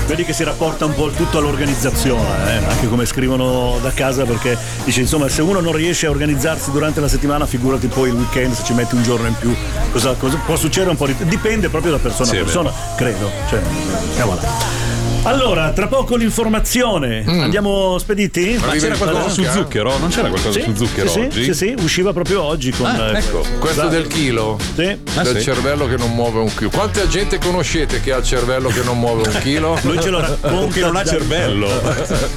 Vedi che si rapporta un po' il tutto all'organizzazione, anche come scrivono da casa, perché dice insomma se uno non riesce a organizzarsi durante la settimana, figurati poi il weekend se ci metti un giorno in più, cosa può succedere un po' dipende proprio da persona a persona, credo, cioè, voilà. Allora, tra poco l'informazione. Andiamo spediti? Ma c'era qualcosa su zucchero? Non c'era qualcosa su zucchero oggi? Sì, usciva proprio oggi con ecco. Questo del chilo? Sì. Del cervello che non muove un chilo. Quanta gente conoscete che ha il cervello che non muove un chilo? Lui ce lo racconta che non ha cervello.